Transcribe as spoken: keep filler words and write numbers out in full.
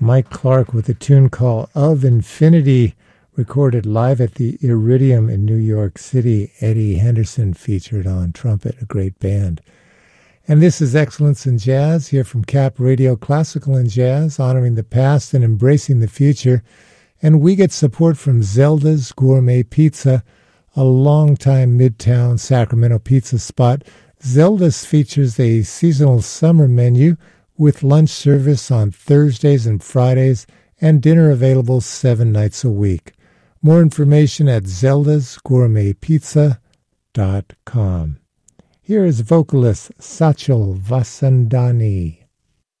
Mike Clark with a tune called Of Infinity, recorded live at the Iridium in New York City. Eddie Henderson featured on trumpet, a great band. And this is Excellence in Jazz, here from Cap Radio Classical and Jazz, honoring the past and embracing the future. And we get support from Zelda's Gourmet Pizza, a longtime Midtown Sacramento pizza spot. Zelda's features a seasonal summer menu with lunch service on Thursdays and Fridays and dinner available seven nights a week. More information at zeldas gourmet pizza dot com. Here is vocalist Sachal Vasandani.